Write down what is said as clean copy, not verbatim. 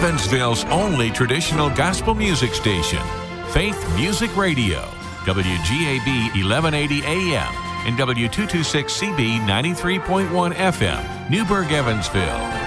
Evansville's only traditional gospel music station, Faith Music Radio, WGAB 1180 AM and W226CB 93.1 FM, Newburgh, Evansville.